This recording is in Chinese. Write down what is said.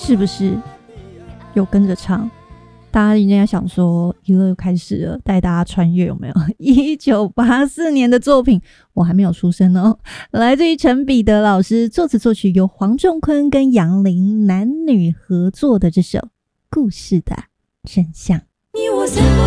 是不是有跟着唱？大家应该想说娱乐又开始了，带大家穿越有没有？1984年的作品，我还没有出生哦，来自于陈彼得老师，作词作曲由黄仲坤跟杨林男女合作的这首《故事的真相》。 你我散步